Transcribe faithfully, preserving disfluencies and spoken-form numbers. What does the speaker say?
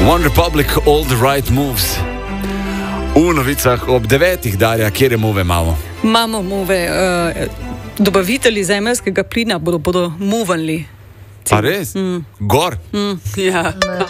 One Republic, all the right moves. V novicah ob devetih, Darja, kjer je move malo? Imamo move, uh, dobavitelji zemeljskega plina bodo, bodo movali. A res? Mm. Gor? Mm, ja.